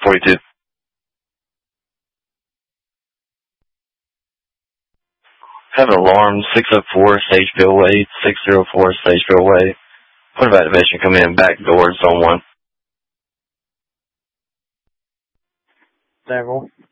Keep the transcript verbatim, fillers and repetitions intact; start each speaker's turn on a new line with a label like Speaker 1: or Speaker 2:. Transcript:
Speaker 1: forty-two. Have an alarm, six oh four Sageville Way, six oh four Sageville Way. Point of activation coming in back door, zone one.
Speaker 2: Several.